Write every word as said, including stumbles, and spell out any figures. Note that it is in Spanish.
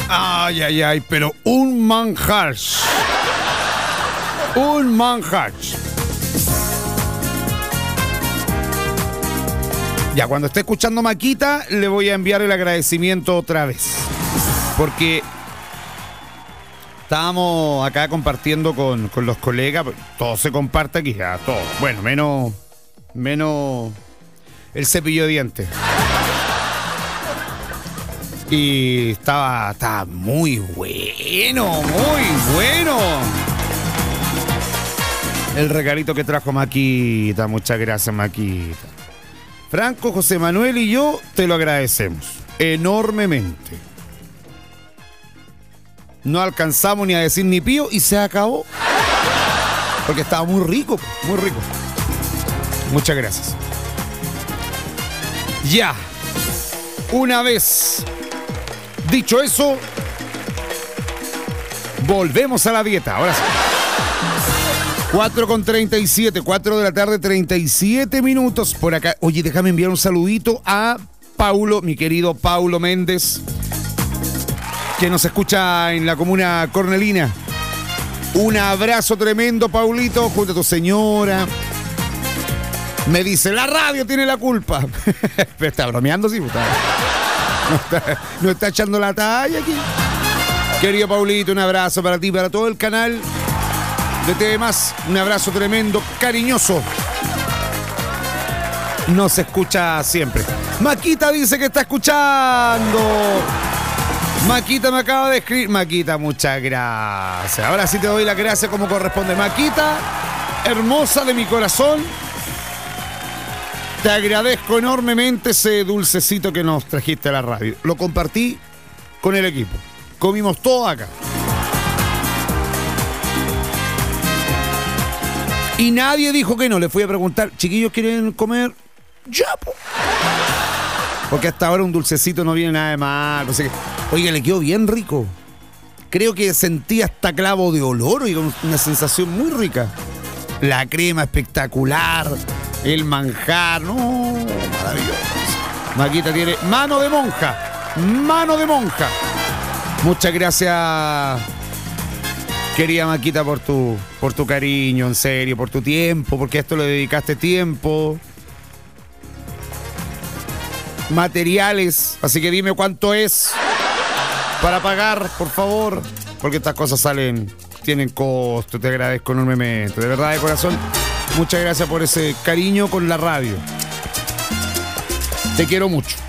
Ay, ay, ay, pero un manjar. Un manjar. Ya, cuando esté escuchando Maquita, le voy a enviar el agradecimiento otra vez. Porque estábamos acá compartiendo con, con los colegas. Todo se comparte aquí, ya, todo. Bueno, menos, menos el cepillo de dientes. Y estaba, estaba muy bueno, muy bueno. El regalito que trajo Maquita. Muchas gracias, Maquita. Franco, José Manuel y yo te lo agradecemos enormemente. No alcanzamos ni a decir ni pío y se acabó. Porque estaba muy rico, muy rico. Muchas gracias. Ya. Una vez dicho eso, volvemos a la dieta. Ahora sí. cuatro con treinta y siete, cuatro de la tarde, treinta y siete minutos por acá. Oye, déjame enviar un saludito a Paulo, mi querido Paulo Méndez, que nos escucha en la comuna cornelina. Un abrazo tremendo, Paulito, junto a tu señora. Me dice, la radio tiene la culpa. Pero está bromeando, sí, puta. No está, no está echando la talla aquí. Querido Paulito, un abrazo para ti, para todo el canal de T V Más, un abrazo tremendo, cariñoso. Nos escucha siempre. Maquita dice que está escuchando. Maquita me acaba de escribir. Maquita, muchas gracias. Ahora sí te doy la gracia como corresponde. Maquita, hermosa de mi corazón, te agradezco enormemente ese dulcecito que nos trajiste a la radio. Lo compartí con el equipo. Comimos todo acá. Y nadie dijo que no. Le fui a preguntar, chiquillos, ¿quieren comer? Ya, po. Porque hasta ahora un dulcecito no viene nada de mal. O sea que, oiga, le quedó bien rico. Creo que sentí hasta clavo de olor. Oiga, una sensación muy rica. La crema espectacular. El manjar. No, maravilloso. Maquita tiene mano de monja. Mano de monja. Muchas gracias, querida Maquita, por tu, por tu cariño, en serio, por tu tiempo, porque a esto le dedicaste tiempo, materiales, así que dime cuánto es para pagar, por favor, porque estas cosas salen, tienen costo. Te agradezco enormemente, de verdad, de corazón. Muchas gracias por ese cariño con la radio. Te quiero mucho.